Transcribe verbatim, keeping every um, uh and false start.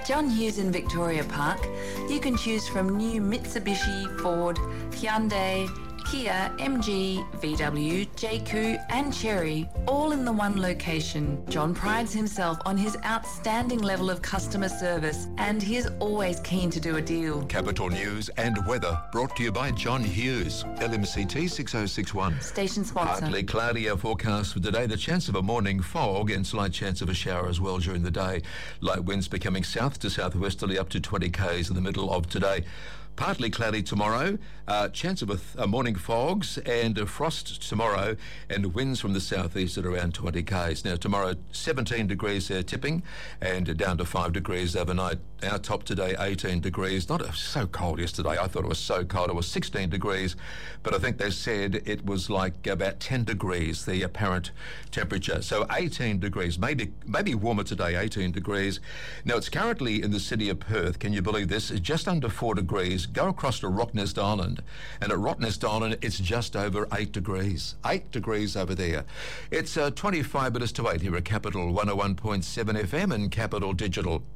John Hughes in Victoria Park, you can choose from new Mitsubishi, Ford, Hyundai, Kia, M G, V W, J Q and Chery, all in the one location. John prides himself on his outstanding level of customer service and he is always keen to do a deal. Capital News and weather brought to you by John Hughes, L M C T six oh six one. Station sponsor. Partly cloudy, our forecast for today. The chance of a morning fog and slight chance of a shower as well during the day. Light winds becoming south to southwesterly up to twenty k's in the middle of today. Partly cloudy tomorrow, uh, chance of a, th- a morning fogs and a frost tomorrow, and winds from the southeast at around twenty k's. Now tomorrow, seventeen degrees uh, tipping, and uh, down to five degrees overnight. Our top today, eighteen degrees. Not uh, so cold yesterday. I thought it was so cold. It was sixteen degrees, but I think they said it was like about ten degrees, the apparent temperature. So eighteen degrees, maybe maybe warmer today, eighteen degrees. Now it's currently in the city of Perth. Can you believe this? It's just under four degrees. Go across to Rottnest Island, and at Rottnest Island it's just over eight degrees. Eight degrees over there. It's uh, twenty-five minutes to eight here at Capital one oh one point seven F M and Capital Digital.